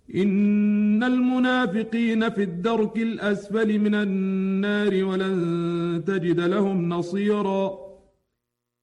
إن المنافقين في الدرك الأسفل من النار ولن تجد لهم نصيرا